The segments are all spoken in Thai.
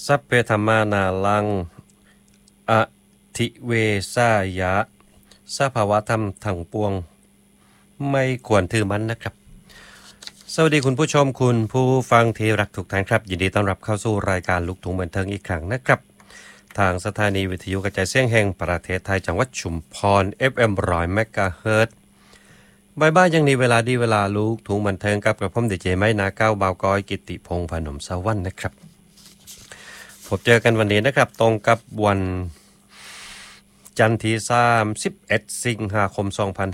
สัพเพธัมมานาลังอธิเวสายะสภาวะธรรมทั้งปวงไม่ควรถือมันนะครับสวัสดีคุณผู้ชมคุณผู้ฟังที่รักทุกท่านครับยินดีต้อนรับเข้าสู่รายการลูกทุ่งบันเทิงอีกครั้งนะครับทางสถานีวิทยุกระจายเสียงแห่งประเทศไทยจังหวัดชุมพร FM 100 เมกะเฮิรตซ์บ่ายๆยังนี้เวลาดีเวลาลูกทุ่งบันเทิงกับกระผมดีเจไม้นาเก้าบ่าวก้อยกิติพงษ์พนมสวรรค์นะครับพบเจอกันวันนี้นะครับตรงกับวันจันทร์ที่31สิงหาคม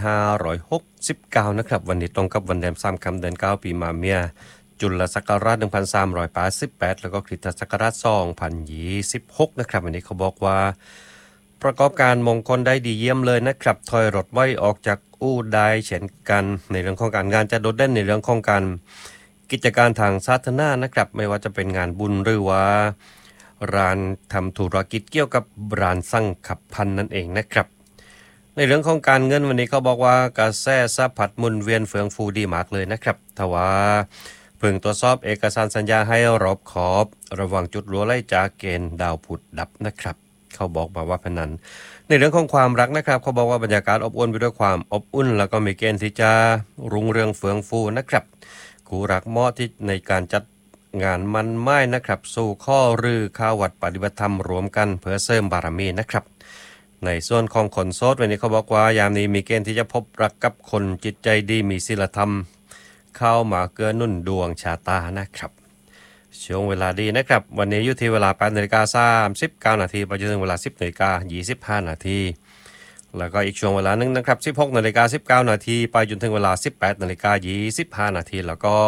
2569นะครับวันนี้ตรงกับวันแรม3ค่ำเดือน9ปีมะเมียจุลศักราช1388แล้วก็คริสตศักราช2026นะครับวันนี้เขาบอกว่าประกอบการมงคลได้ดีเยี่ยมเลยนะครับถอยรถไว้ออกจากอู่ได้เช่นกันในเรื่องของการงานจะโดดเด่นในเรื่องของการกิจการทางสาธารณะนะครับไม่ว่าจะเป็นงานบุญหรือว่าร้านทำธุรกิจเกี่ยวกับร้านสั่งขับพันนั่นเองนะครับในเรื่องของการเงินวันนี้เขาบอกว่ากระแสสะพัดหมุนเวียนเฟืองฟูดีมากเลยนะครับทว่าเพิ่งตรวจสอบเอกสารสัญญาให้รอบขอบระวังจุดรั่วไหลจากเกณฑ์ดาวผุดดับนะครับเขาบอกมาว่าพนันในเรื่องของความรักนะครับเขาบอกว่าบรรยากาศอบอุ่นไปด้วยความอบอุ่นแล้วก็มีเกณฑ์ที่จะรุ่งเรืองเฟืองฟูนะครับคู่รักเหมาะที่ในการจัดงานมันไม้นะครับสู่ข้อรือข้าวัดปฏิบัติธรรมรวมกันเพื่อเสริมบารมีนะครับในส่วนของคนโสดวันนี้เขาบอกว่ายามนี้มีเกณฑ์ที่จะพบรักกับคนจิตใจดีมีศีลธรรมเข้ามาเกื้อหนุนดวงชะตานะครับช่วงเวลาดีนะครับวันนี้อยู่ที่เวลา 8:39 นาทีไปจนถึงเวลา 10:25 นาทีแล้วก็อีกช่วงเวลานึงนะครับ 16:19 นาทีไปจนถึงเวลา 18:25 นาทีแล้วก็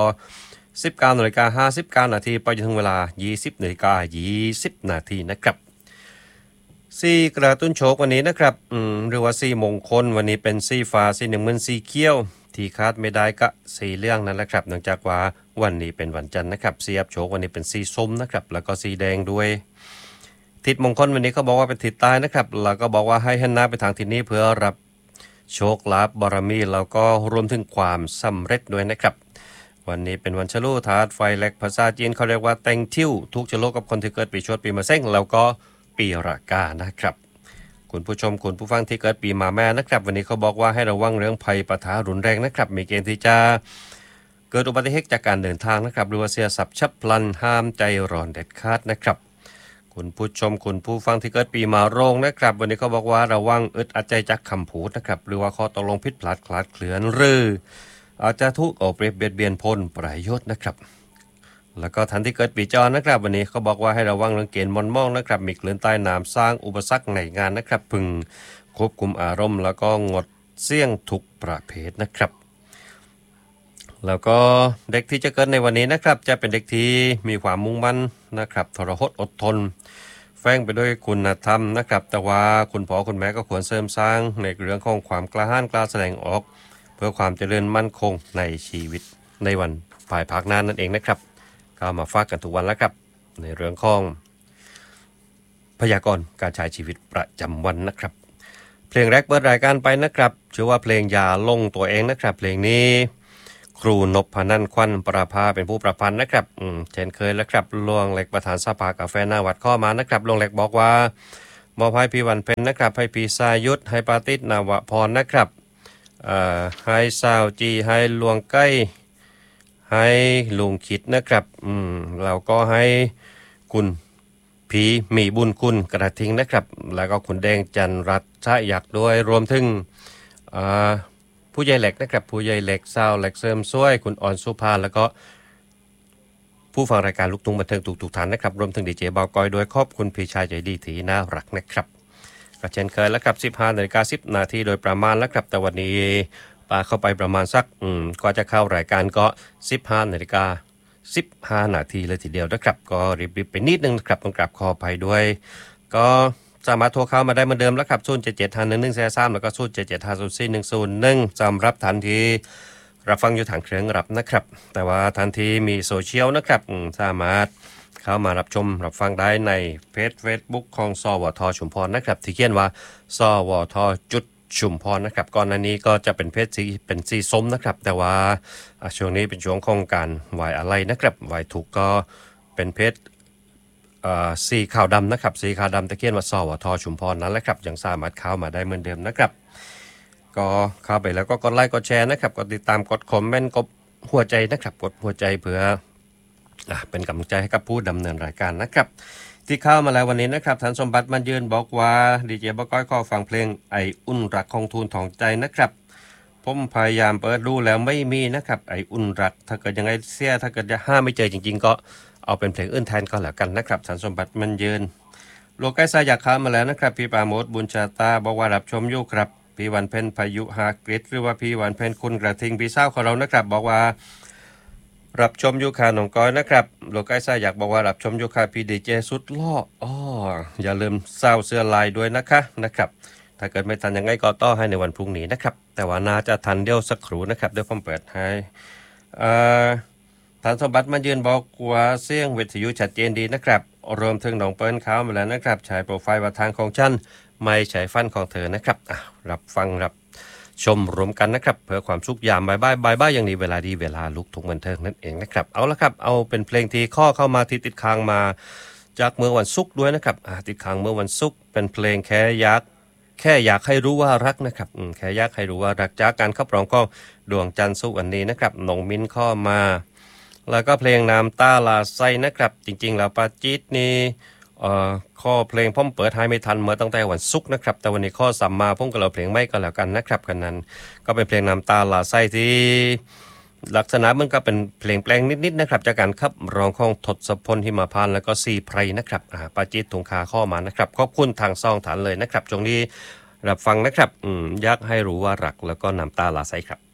19:59 นาทีไปจนถึงเวลา 20:20 นาทีนะครับสีกระตุ้นโชควันนี้นะครับหรือว่าสีมงคลวันนี้เป็นสีฟ้าสีน้ำเงินสีเขียวที่คาดไม่ได้ก็สีเหลืองนั่นแหละครับเนื่องจากว่าวันนี้เป็นวันจันทร์นะครับสีอับโชควันนี้เป็นสีส้มนะครับแล้วก็สีแดงด้วยทิศมงคลวันนี้เขาบอกว่าเป็นทิศใต้นะครับแล้วก็บอกว่าให้หันหน้าไปทางทิศนี้เพื่อรับโชคลาภบารมีแล้วก็รวมถึงความสำเร็จด้วยนะครับวันนี้เป็นวันฉลูธาตุไฟแลกภาษาจีนเขาเรียกว่าแตงทิวทุกฉลกกับคนที่เกิดปีชวดปีมะเส็งแล้วก็ปีรากานะครับคุณผู้ชมคุณผู้ฟังที่เกิดปีมาแม่นะครับวันนี้เขาบอกว่าให้ระวังเรื่องภัยปะทะรุนแรงนะครับมีเกณฑ์ที่จะเกิดอุบัติเหตุจากการเดินทางนะครับหรือว่าเสียทรัพย์ฉับพลันห้ามใจร้อนเด็ดขาดนะครับคุณผู้ชมคุณผู้ฟังที่เกิดปีมาโรงนะครับวันนี้เขาบอกว่าระวังอึดอัดใจจากคำพูดนะครับหรือว่าข้อตกลงผิดพลาดคลาดเคลื่อนหรืออาจจะถูกเอาเปรียบเบียดเบียนผลประโยชน์นะครับแล้วก็ท่านที่เกิดปีจอนะครับวันนี้เขาบอกว่าให้ระวังเรื่องเกณฑ์มนมองนะครับมีคลื่นใต้น้ำสร้างอุปสรรคในงานนะครับพึงควบคุมอารมณ์แล้วก็งดเสี่ยงทุกประเภทนะครับแล้วก็เด็กที่จะเกิดในวันนี้นะครับจะเป็นเด็กที่มีความมุ่งมั่นนะครับทรหดอดทนแฝงไปด้วยคุณธรรมนะครับแต่ว่าคุณพ่อคุณแม่ก็ควรเสริมสร้างในเรื่องของความกล้าหาญกล้าแสดงออกเพื่อความเจริญมั่นคงในชีวิตในวันภายภาคหน้านั่นเองนะครับก็มาฝากกันทุกวันแล้วครับในเรื่องของพยากรณ์การใช้ชีวิตประจำวันนะครับเพลงแรกเปิดรายการไปนะครับชื่อว่าเพลงอย่าลงตัวเองนะครับเพลงนี้ครูนพนันท์ควันประภาเป็นผู้ประพันธ์นะครับเช่นเคยแล้วครับหลวงเล็กประธานสภากาแฟหน้าวัดข้อมานะครับหลวงเล็กบอกว่ามอบให้พี่วันเพ็ญนะครับให้พี่สายุทธให้ปาติษนาวพรนะครับให้สาวจีให้หลวงใกล้ให้ลุงคิดนะครับเราก็ให้คุณผีมีบุญคุณกระทิงนะครับแล้วก็คุณแดงจันรัตชะยักษ์ด้วยรวมถึงผู้ใหญ่เหล็กนะครับผู้ใหญ่เหล็กสาวเหล็กเสริมซ้วยคุณอ่อนสุภาแล้วก็ผู้ฟังรายการลูกทุ่งบันเทิงทุกท่านนะครับรวมถึงดีเจบาวกอยด้วยขอบคุณพี่ชายใจดีที่น่ารักนะครับก็เช่นเคยแล้วครับ 15:10 นาทีโดยประมาณแล้วครับแต่วันนี้ปาเข้าไปประมาณสักก็จะเข้ารายการก็ 15:15 นาทีเลยทีเดียวนะครับก็รีบๆไปนิดนึงนะครับต้องกราบขออภัยด้วยก็สามารถโทรเข้ามาได้เหมือนเดิมแล้วครับ077-511-3แล้วก็077-504-101สำหรับทันทีรับฟังอยู่ทางเครื่องรับนะครับแต่ว่าทันทีมีโซเชียลนะครับสามารถเข้ามารับชมรับฟังได้ในเพจ Facebook ของสวทชุมพรนะครับที่เขียนว่าสวทจุดชุมพรนะครับก่อนหน้านี้ก็จะเป็นเพจสีส้มนะครับแต่ว่าช่วงนี้เป็นช่วงของการไหว้อะไรนะครับไหว้ถูกก็เป็นเพจสีขาวดำนะครับสีขาวดำตะเกียนว่าสวทชุมพรนั่นแหละครับยังสามารถเข้ามาได้เหมือนเดิมนะครับก็เข้าไปแล้วก็กดไลค์กดแชร์นะครับกดติดตามกดคอมเมนต์กดหัวใจนะครับกดหัวใจเพื่อเป็นกำลังใจให้กับผู้ดำเนินรายการนะครับที่เข้ามาแล้ววันนี้นะครับท่านสมบัติมันยืนบอกว่าดีเจบอกก้อยขอฟังเพลงไออุ่นรักของทูลทองใจนะครับผมพยายามเปิดดูแล้วไม่มีนะครับไออุ่นรักถ้าเกิดยังไงเสียถ้าเกิดจะห้าไม่เจอจริงๆก็เอาเป็นเพลงอื่นแทนก็แล้วกันนะครับท่านสมบัติมันยืนโลกไกซาอยากเข้ามาแล้วนะครับพี่ปาโมดบุญชาตาบอกว่ารับชมอยู่ครับพี่วันเพ็ญพายุฮากฤษหรือว่าพี่วันเพ็ญคุณกระทิงพี่เศร้าของเรานะครับบอกว่ารับชมยูคาหนองก้อยนะครับโลกไกซ่าอยากบอกว่ารับชมยูคาพีดีเจสุดล่ออย่าลืมเศร้าเสื้อลายด้วยนะครับถ้าเกิดไม่ทันยังไงก็ต่อให้ในวันพรุ่งนี้นะครับแต่ว่าน่าจะทันเดียวสักครู่นะครับเดี๋ยวผมเปิดให้ท่านสมบัติมายืนบอกว่าเสียงวิทยุชัดเจนดีนะครับรวมถึงน้องเปิ้ลเขามาแล้วนะครับใช้โปรไฟล์ว่าทางของฉันไม่ใช้ฟันของเธอนะครับรับฟังรับชมรวมกันนะครับเพื่อความสุขยามบายอย่างนี้เวลาดีเวลาลุกทุกบันเทิงนั่นเองนะครับเอาละครับเอาเป็นเพลงที่ข้อเข้ามาที่ติดค้างมาจากเมื่อวันศุกร์ด้วยนะครับติดค้างเมื่อวันศุกร์เป็นเพลงแค่อยากให้รู้ว่ารักนะครับแค่อยากให้รู้ว่ารักจากการขับร้องของดวงจันทร์สุวรรณีนะครับน้องมิ้นข้อมาแล้วก็เพลงน้ำตาลาไซนะครับจริงๆแล้วปาจิตนี่ข้อเพลงผมเปิดให้ไม่ทันเมื่อตั้งแต่วันศุกร์นะครับแต่วันนี้ข้อสัมมาผมก็เราเพลงไม่ก็แล้วกันนะครับกันนั้นก็เป็นเพลงน้ำตาลาไซที่ลักษณะมันก็เป็นเพลงแปลงนิดๆนะครับจากการขับร้องของทศพลหิมพานต์แล้วก็ซีไพรนะครับปาจิตถุงคาข้อมานะครับขอบคุณทางซองฐานเลยนะครับตรงนี้รับฟังนะครับอยากให้รู้ว่ารักแล้วก็น้ำตาลาไซครับ